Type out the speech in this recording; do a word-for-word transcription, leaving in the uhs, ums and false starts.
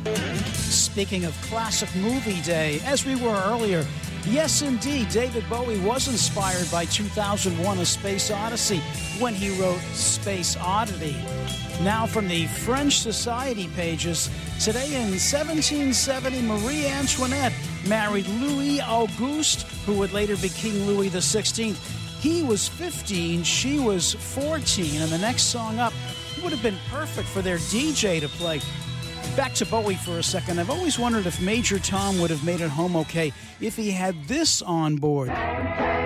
Speaking of classic movie day, as we were earlier, yes, indeed, David Bowie was inspired by two thousand one: A Space Odyssey when he wrote Space Oddity. Now from the French Society pages, today in seventeen seventy, Marie Antoinette married Louis Auguste, who would later be King Louis the sixteenth. He was fifteen, she was fourteen, and the next song up would have been perfect for their D J to play. Back to Bowie for a second. I've always wondered if Major Tom would have made it home okay if he had this on board.